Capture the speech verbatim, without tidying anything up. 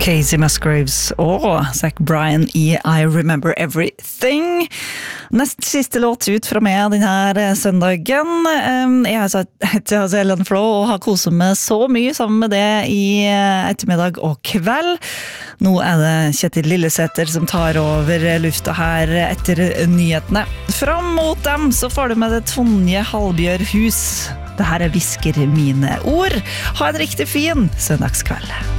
Casey Musgraves og Zach Bryan i I Remember Everything. Nest siste låt ut fra meg denne søndagen. Jeg har heter Helen Flo og har koset meg så mye sammen med det i ettermiddag og kveld. Nå er det Kjetil Lilleseter som tar over lufta her etter nyhetene. Fram mot dem så får du med det Tonje Halbjørhus. Det her er Visker mine ord. Ha en riktig fin søndagskveld.